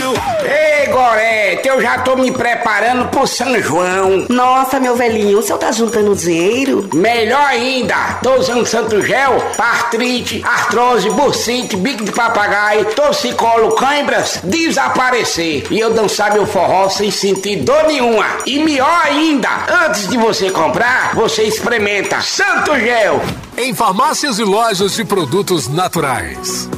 Márcio. Ei, Gorete, eu já tô me preparando pro São João. Nossa, meu velhinho, o senhor tá juntando dinheiro? Melhor ainda, tô usando Santo Gel pra artrite, artrose, bursite, bico de papagaio, torcicolo, cãibras, desaparecer. E eu dançar meu forró sem sentir dor nenhuma. E melhor ainda, antes de você comprar, você experimenta Santo Gel. Em farmácias e lojas de produtos naturais.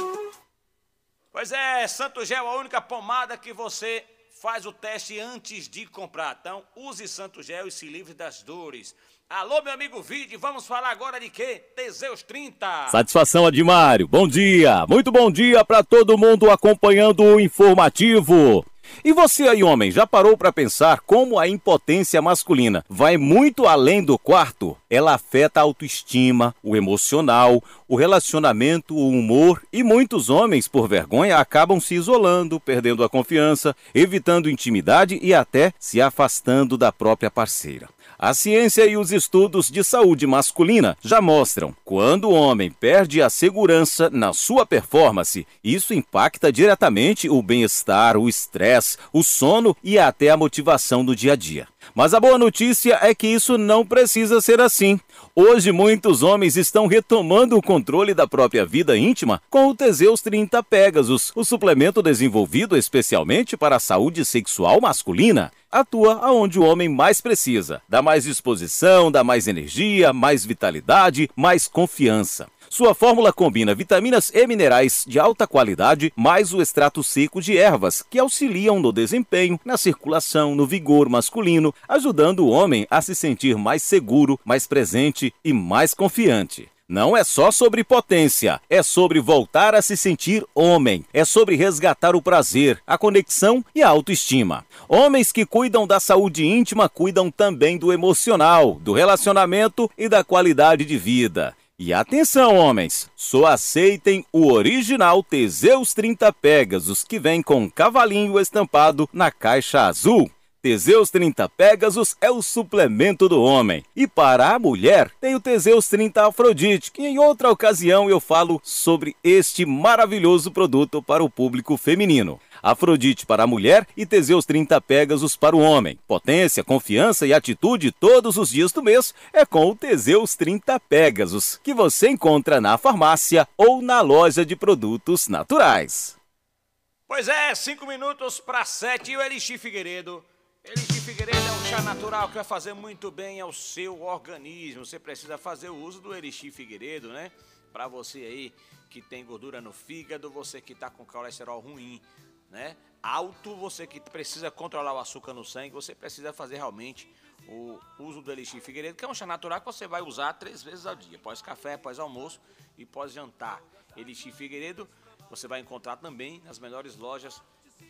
Pois é, Santo Gel, a única pomada que você faz o teste antes de comprar. Então, use Santo Gel e se livre das dores. Alô, meu amigo Vide, vamos falar agora de quê? Teseus 30. Satisfação, Admário. Bom dia. Muito bom dia para todo mundo acompanhando o informativo. E você aí, homem, já parou para pensar como a impotência masculina vai muito além do quarto? Ela afeta a autoestima, o emocional, o relacionamento, o humor, e muitos homens, por vergonha, acabam se isolando, perdendo a confiança, evitando intimidade e até se afastando da própria parceira. A ciência e os estudos de saúde masculina já mostram, quando o homem perde a segurança na sua performance, isso impacta diretamente o bem-estar, o estresse, o sono e até a motivação do dia a dia. Mas a boa notícia é que isso não precisa ser assim. Hoje, muitos homens estão retomando o controle da própria vida íntima com o Teseus 30 Pegasus, o suplemento desenvolvido especialmente para a saúde sexual masculina. Atua aonde o homem mais precisa, dá mais disposição, dá mais energia, mais vitalidade, mais confiança. Sua fórmula combina vitaminas e minerais de alta qualidade, mais o extrato seco de ervas, que auxiliam no desempenho, na circulação, no vigor masculino, ajudando o homem a se sentir mais seguro, mais presente e mais confiante. Não é só sobre potência, é sobre voltar a se sentir homem, é sobre resgatar o prazer, a conexão e a autoestima. Homens que cuidam da saúde íntima cuidam também do emocional, do relacionamento e da qualidade de vida. E atenção, homens, só aceitem o original Teseus 30 Pegasus, que vem com cavalinho estampado na caixa azul. Teseus 30 Pegasus é o suplemento do homem. E para a mulher, tem o Teseus 30 Afrodite, que em outra ocasião eu falo sobre este maravilhoso produto para o público feminino. Afrodite para a mulher e Teseus 30 Pegasus para o homem. Potência, confiança e atitude todos os dias do mês é com o Teseus 30 Pegasus, que você encontra na farmácia ou na loja de produtos naturais. Pois é, 5 minutos para 7 e o Elixir Figueiredo. Elixir Figueiredo é um chá natural que vai fazer muito bem ao seu organismo. Você precisa fazer o uso do Elixir Figueiredo, né? Para você aí que tem gordura no fígado, você que está com colesterol ruim, né? Alto, você que precisa controlar o açúcar no sangue, você precisa fazer realmente o uso do Elixir Figueiredo, que é um chá natural que você vai usar 3 vezes ao dia, pós café, pós almoço e pós jantar. Elixir Figueiredo você vai encontrar também nas melhores lojas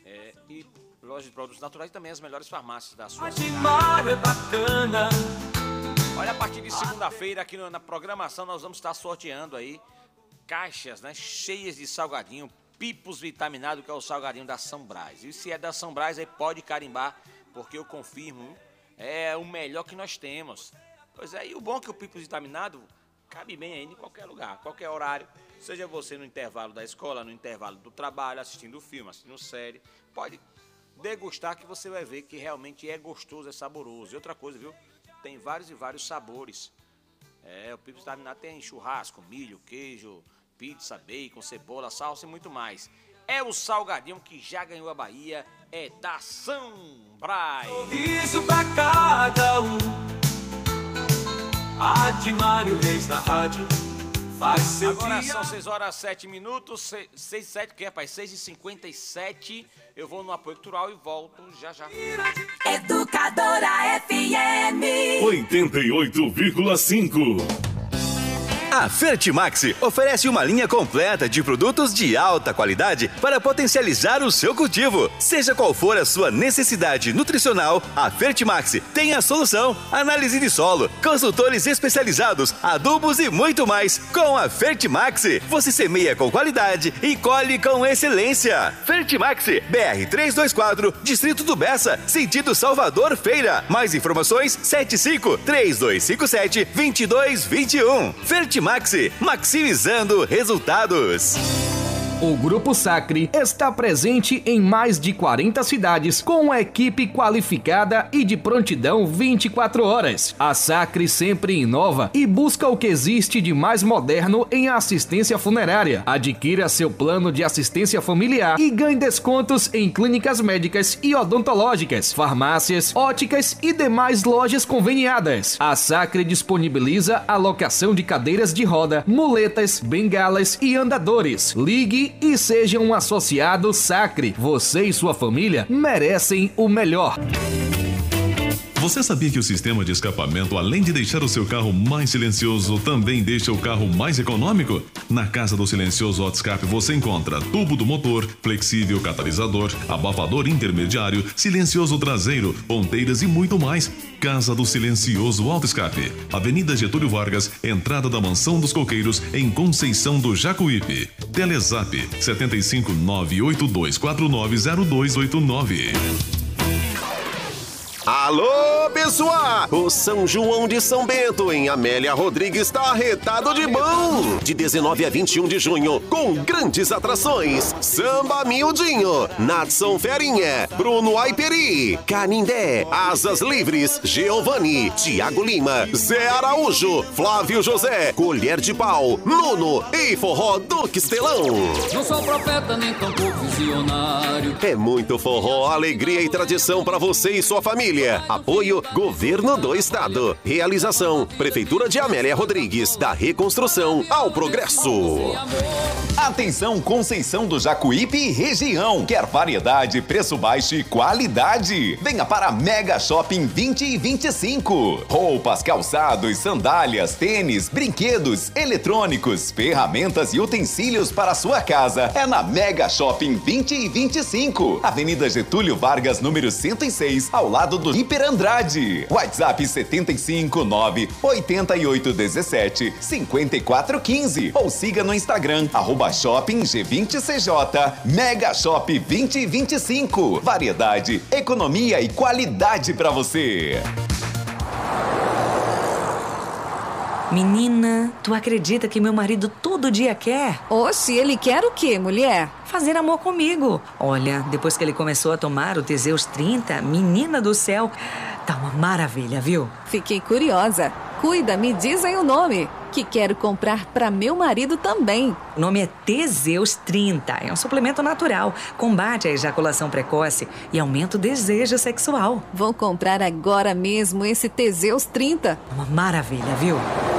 e lojas de produtos naturais e também as melhores farmácias da sua cidade. Olha, a partir de segunda-feira aqui na programação nós vamos estar sorteando aí caixas, né, cheias de salgadinho, Pipos Vitaminado, que é o salgadinho da São Brás. E se é da São Brás, aí pode carimbar, porque eu confirmo, é o melhor que nós temos. Pois é, e o bom é que o Pipos Vitaminado cabe bem aí em qualquer lugar, qualquer horário. Seja você no intervalo da escola, no intervalo do trabalho, assistindo filme, assistindo série, pode degustar que você vai ver que realmente é gostoso, é saboroso. E outra coisa, viu? Tem vários e vários sabores. O Pipos Vitaminado tem churrasco, milho, queijo, pizza, bacon, cebola, salsa e muito mais. É o salgadinho que já ganhou a Bahia, é da São Brás. Sorriso pra cada um. Admário Reis na rádio. Agora são 6 horas 7 minutos, 6 7, que é, pai? 6h57, eu vou no apoio cultural e volto já já. Educadora FM 88,5. A Fertimax oferece uma linha completa de produtos de alta qualidade para potencializar o seu cultivo. Seja qual for a sua necessidade nutricional, a Fertimax tem a solução. Análise de solo, consultores especializados, adubos e muito mais. Com a Fertimax, você semeia com qualidade e colhe com excelência. Fertimax, BR 324, Distrito do Bessa, sentido Salvador Feira. Mais informações, 75-3257-2221. Fertimax, maximizando resultados. O Grupo Sacre está presente em mais de 40 cidades com uma equipe qualificada e de prontidão 24 horas. A Sacre sempre inova e busca o que existe de mais moderno em assistência funerária. Adquira seu plano de assistência familiar e ganhe descontos em clínicas médicas e odontológicas, farmácias, óticas e demais lojas conveniadas. A Sacre disponibiliza a locação de cadeiras de roda, muletas, bengalas e andadores. Ligue e seja um associado Sacre. Você e sua família merecem o melhor. Você sabia que o sistema de escapamento, além de deixar o seu carro mais silencioso, também deixa o carro mais econômico? Na Casa do Silencioso Auto Escape você encontra tubo do motor, flexível catalisador, abafador intermediário, silencioso traseiro, ponteiras e muito mais. Casa do Silencioso Auto Escape, Avenida Getúlio Vargas, entrada da Mansão dos Coqueiros, em Conceição do Jacuípe. Telezap 75982490289. Alô, pessoal! O São João de São Bento, em Amélia Rodrigues, está arretado de bom! De 19 a 21 de junho, com grandes atrações: Samba Miudinho, Natson Ferinha, Bruno Aiperi, Canindé, Asas Livres, Giovanni, Tiago Lima, Zé Araújo, Flávio José, Colher de Pau, Nuno e Forró do Quistelão. Não sou profeta nem tampouco visionário. É muito forró, alegria e tradição para você e sua família. Apoio Governo do Estado. Realização Prefeitura de Amélia Rodrigues. Da reconstrução ao progresso. Atenção, Conceição do Jacuípe e região. Quer variedade, preço baixo e qualidade? Venha para Mega Shopping 20 e 25. Roupas, calçados, sandálias, tênis, brinquedos, eletrônicos, ferramentas e utensílios para a sua casa. É na Mega Shopping 20 e 25. Avenida Getúlio Vargas, número 106, ao lado do Hiper Andrade. WhatsApp 759-8817-5415 ou siga no Instagram @shoppingg20cj. Mega Shop 2025. Variedade, economia e qualidade pra você. Menina, tu acredita que meu marido todo dia quer? Oxe, ele quer o quê, mulher? Fazer amor comigo. Olha, depois que ele começou a tomar o Teseus 30, menina do céu, tá uma maravilha, viu? Fiquei curiosa. Cuida, me diz aí o nome, que quero comprar para meu marido também. O nome é Teseus 30. É um suplemento natural. Combate a ejaculação precoce e aumenta o desejo sexual. Vou comprar agora mesmo esse Teseus 30. Uma maravilha, viu?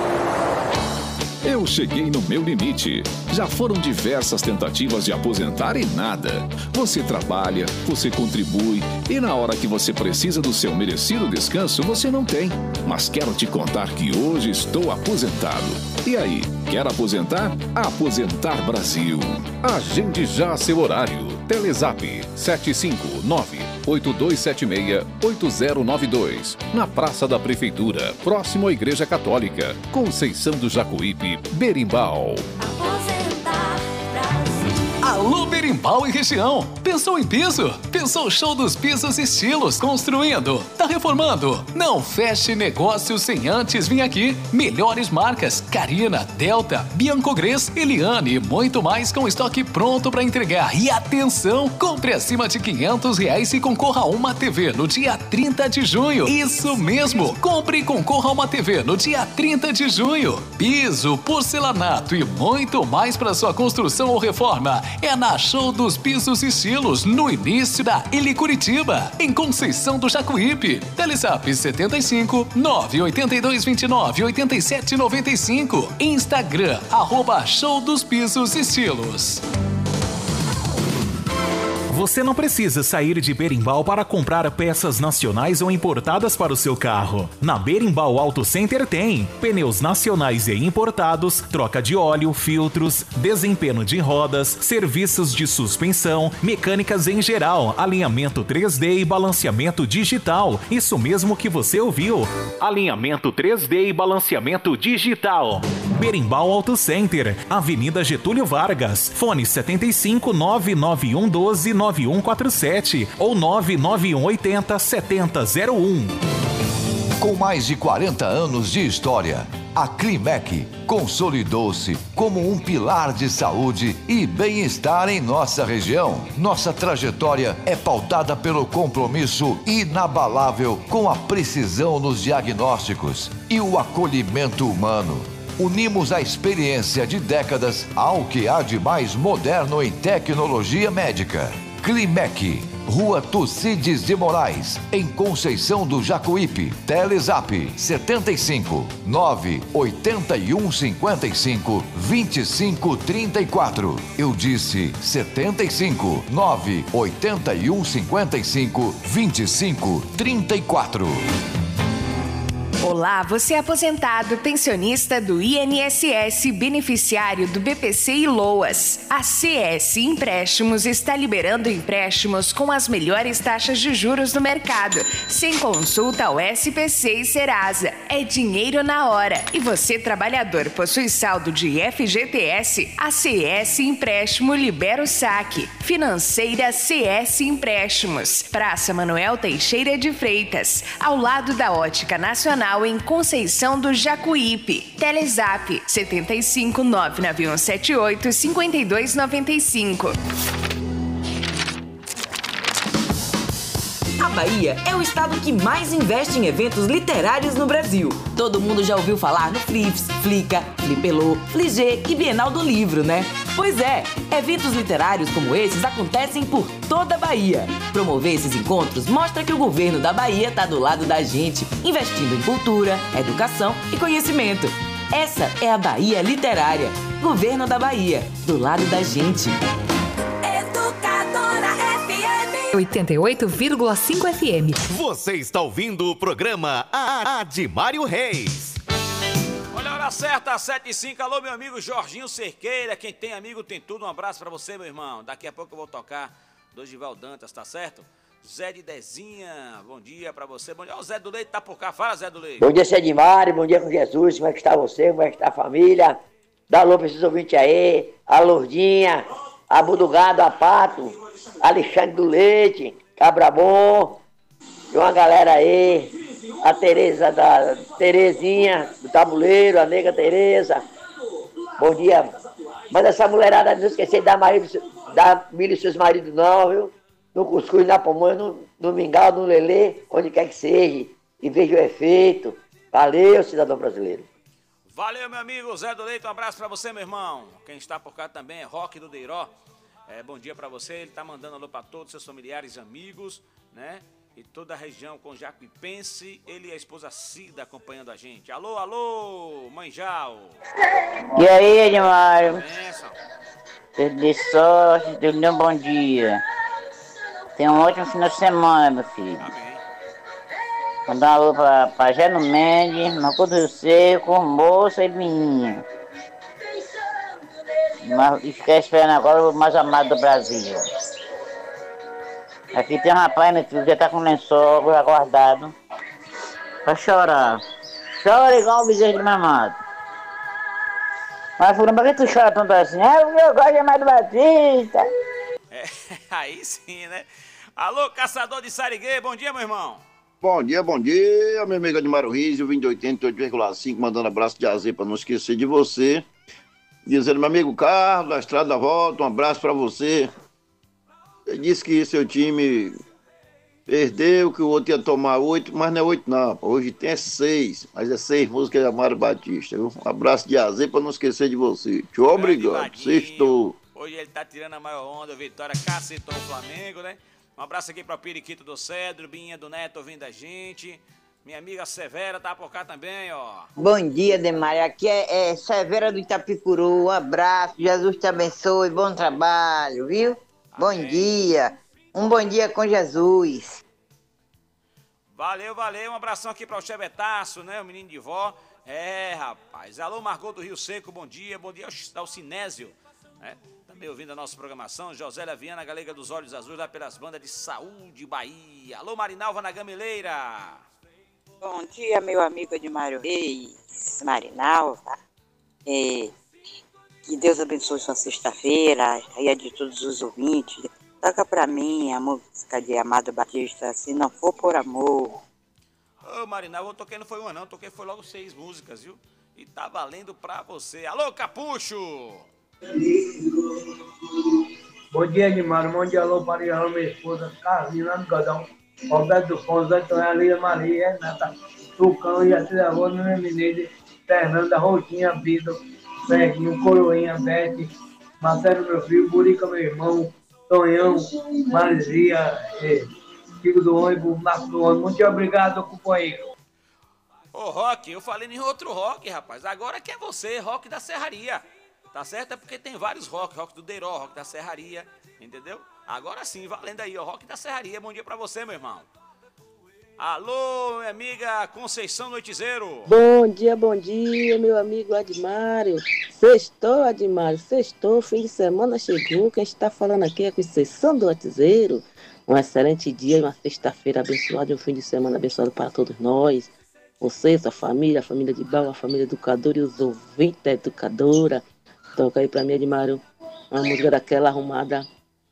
Eu cheguei no meu limite. Já foram diversas tentativas de aposentar e nada. Você trabalha, você contribui e na hora que você precisa do seu merecido descanso, você não tem. Mas quero te contar que hoje estou aposentado. E aí, quer aposentar? Aposentar Brasil. Agende já seu horário. Telezap 759-8276-8092. Na Praça da Prefeitura, próximo à Igreja Católica. Conceição do Jacuípe, Berimbau. Alô, Berimbau e região. Pensou em piso? Pensou Show dos Pisos Estilos, construindo, tá reformando? Não feche negócio sem antes vir aqui. Melhores marcas: Carina, Delta, Biancogres, Eliane e muito mais com estoque pronto para entregar. E atenção, compre acima de R$500 e concorra a uma TV no dia 30 de junho. Isso mesmo, compre e concorra a uma TV no dia 30 de junho. Piso, porcelanato e muito mais para sua construção ou reforma. É na Show dos Pisos Estilos, no início da Eli Curitiba, em Conceição do Jacuípe. Telezap 75-98229-8795. Instagram, @Show dos Pisos Estilos. Você não precisa sair de Berimbau para comprar peças nacionais ou importadas para o seu carro. Na Berimbau Auto Center tem pneus nacionais e importados, troca de óleo, filtros, desempenho de rodas, serviços de suspensão, mecânicas em geral, alinhamento 3D e balanceamento digital. Isso mesmo que você ouviu. Alinhamento 3D e balanceamento digital. Berimbau Auto Center, Avenida Getúlio Vargas. Fone 75-99112-9147 ou 99180-7001. Com mais de 40 anos de história, A Climec consolidou-se como um pilar de saúde e bem-estar em nossa região. Nossa trajetória é pautada pelo compromisso inabalável com a precisão nos diagnósticos e o acolhimento humano. Unimos a experiência de décadas ao que há de mais moderno em tecnologia médica. Climec, Rua Tucídides de Moraes, em Conceição do Jacuípe. Telezap 75 981 55 25 34. Eu disse 75 981 55 25 34. Olá, você é aposentado, pensionista do INSS, beneficiário do BPC e LOAS. A CS Empréstimos está liberando empréstimos com as melhores taxas de juros do mercado, sem consulta ao SPC e Serasa. É dinheiro na hora. E você, trabalhador, possui saldo de FGTS? A CS Empréstimo libera o saque. Financeira CS Empréstimos. Praça Manuel Teixeira de Freitas, ao lado da Ótica Nacional, em Conceição do Jacuípe. Telezap 75 99178 5295. A Bahia é o estado que mais investe em eventos literários no Brasil. Todo mundo já ouviu falar no Flips, Flica, Flipelô, Fligê e Bienal do Livro, né? Pois é, eventos literários como esses acontecem por toda a Bahia. Promover esses encontros mostra que o governo da Bahia está do lado da gente, investindo em cultura, educação e conhecimento. Essa é a Bahia Literária. Governo da Bahia, do lado da gente. 88,5 FM. Você está ouvindo o programa Adimário Reis. Olha a hora certa, 7h05. Alô, meu amigo Jorginho Cerqueira. Quem tem amigo tem tudo. Um abraço pra você, meu irmão. Daqui a pouco eu vou tocar Dorival Dantas, tá certo? Zé de Dezinha, bom dia pra você. Bom dia. O Zé do Leite tá por cá. Fala, Zé do Leite. Bom dia, Cedimário. Bom dia com Jesus. Como é que está você? Como é que está a família? Dá alô pra esses ouvintes aí. A Lourdinha, a Budugado, a Pato, Alexandre do Leite, Cabra Bom, e uma galera aí, a Tereza da Terezinha, do Tabuleiro, a Nega Tereza. Bom dia. Mas essa mulherada não esquecer de dar milho e seus maridos não, viu? No cuscuz, na pamonha, no mingau, no lelê, onde quer que seja. E veja o efeito. Valeu, cidadão brasileiro. Valeu, meu amigo Zé do Leite. Um abraço pra você, meu irmão. Quem está por cá também é Roque do Deiró. Bom dia pra você, ele tá mandando alô pra todos seus familiares e amigos, né? E toda a região com Jacuipense, ele e a esposa Cida acompanhando a gente. Alô, alô, Manjal. E aí, Edmário? De sorte, Deus dê um bom dia. Tenha um ótimo final de semana, meu filho. Amém. Mandar um alô pra Geno Mendes, Marco do Rio Seco, moça e menina. E ficar esperando agora o mais amado do Brasil. Aqui tem um rapaz, meu filho, que tá com lençol aguardado pra chorar. Chora igual um bezerro de mamado. Mas fulano, por que tu chora tanto assim? Eu gosto de mais do Batista. Aí sim, né? Alô, caçador de Sariguê, bom dia, meu irmão. Bom dia, meu amigo Edmário Reis, o 2088,5, mandando abraço de azeite pra não esquecer de você. Dizendo, meu amigo Carlos, da Estrada da Volta, um abraço pra você. Ele disse que seu time perdeu, que o outro ia tomar 8, mas não é 8 não. Hoje tem 6, mas é 6 músicas de Amaro Batista. Viu? Um abraço de azeite pra não esquecer de você. Tchau, obrigado. Sextou. Hoje ele tá tirando a maior onda, Vitória cacetou o Flamengo, né? Um abraço aqui pra Periquito do Cedro, Binha do Neto ouvindo a gente. Minha amiga Severa tá por cá também, ó. Bom dia, Demário. Aqui é Severa do Itapicuru. Um abraço, Jesus te abençoe, bom trabalho, viu? Amém. Bom dia. Um bom dia com Jesus. Valeu, valeu. Um abração aqui para o Chevetaço, né? O menino de vó. Rapaz. Alô, Margot do Rio Seco, bom dia. Bom dia ao Sinésio, né? Também ouvindo a nossa programação. Josélia Viana, Galega dos Olhos Azuis, lá pelas bandas de Saúde, Bahia. Alô, Marinalva na Gameleira. Bom dia, meu amigo Edmário Reis, Marinalva. Que Deus abençoe sua sexta-feira e a de todos os ouvintes. Toca pra mim a música de Amado Batista, Se Não For Por Amor. Ô, Marinalva, eu toquei não foi uma não, toquei foi logo 6 músicas, viu? E tá valendo pra você. Alô, Capucho! Bom dia, Edmar. Bom dia, alô, para minha esposa, Carolina do Gadão, Roberto do Ponzo, Antônia Lira, Maria, Renata, Tucão, Jacira Rosa, Nunes Menezes, Fernanda, Rosinha, Vitor, Serginho, Coroinha, Bete, Marcelo, meu filho, Burica, meu irmão, Tonhão, Marizia, Chico do ônibus, Marco do ônibus. Muito obrigado, companheiro. Ô, Rock, eu falei em outro rock, rapaz. Agora que é você, rock da Serraria. Tá certo? É porque tem vários rock. Rock do Deiró, rock da Serraria. Entendeu? Agora sim, valendo aí, ó. Rock da Serraria. Bom dia pra você, meu irmão. Alô, minha amiga Conceição Noitizeiro. Bom dia, meu amigo Admário. Sextou, Admário, sextou, fim de semana chegou. Quem está falando aqui é Conceição do Noitizeiro. Um excelente dia, uma sexta-feira abençoada e um fim de semana abençoado para todos nós. Você, sua família, a família de Bal, a família educadora e os ouvintes da educadora. Toca aí pra mim, Admário, uma música daquela arrumada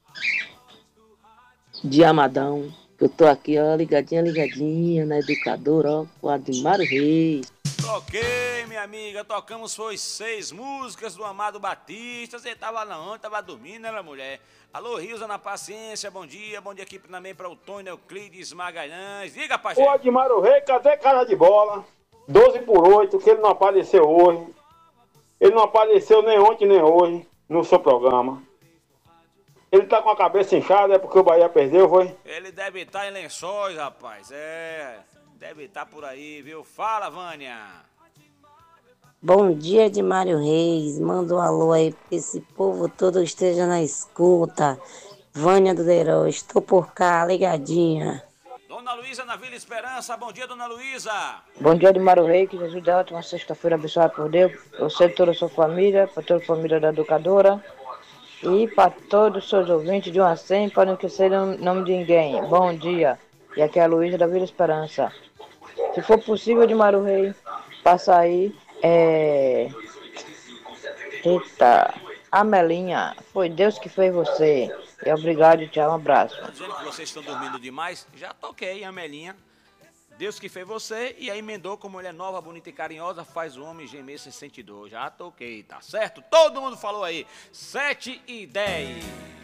de Amadão. Eu tô aqui, ó, ligadinha na educadora, ó, com o Admário Reis. Ok, minha amiga, tocamos foi 6 músicas do Amado Batista. Você tava na onde? Tava dormindo, né, mulher? Alô, Rilza na paciência, bom dia aqui também para o Tony Euclides Magalhães. Diga, Pajé. O Admário Reis, cadê cara de bola? 12/8, que ele não apareceu hoje. Ele não apareceu nem ontem nem hoje no seu programa. Ele tá com a cabeça inchada, é porque o Bahia perdeu, foi? Ele deve estar em Lençóis, rapaz. Deve estar por aí, viu? Fala, Vânia. Bom dia, Admário Reis. Manda um alô aí pra esse povo todo que esteja na escuta. Vânia do Deiró, estou por cá, ligadinha. Dona Luísa na Vila Esperança, bom dia, Dona Luísa. Bom dia, Admário Reis, que Jesus dê ótima sexta-feira abençoada por Deus. Você e toda a sua família, para toda a família da educadora. E para todos os seus ouvintes de 1 a 100, para não esquecer o nome de ninguém. Bom dia. E aqui é a Luísa da Vila Esperança. Se for possível, Admário Reis, passa aí. Eita, Amelinha, foi Deus que fez você. E obrigado, tchau, um abraço. Tá dizendo que vocês estão dormindo demais? Já toquei, Amelinha. Deus que fez você, e aí emendou com mulher nova, bonita e carinhosa, faz o homem gemer sem sentir dor. Já toquei, tá certo? Todo mundo falou aí. 7h10.